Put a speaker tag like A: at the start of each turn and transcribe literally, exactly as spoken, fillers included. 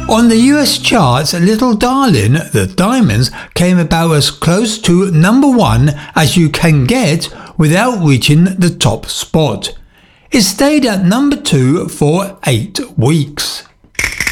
A: On the U S charts, Little Darling, The Diamonds, came about as close to number one as you can get without reaching the top spot. It stayed at number two for eight weeks.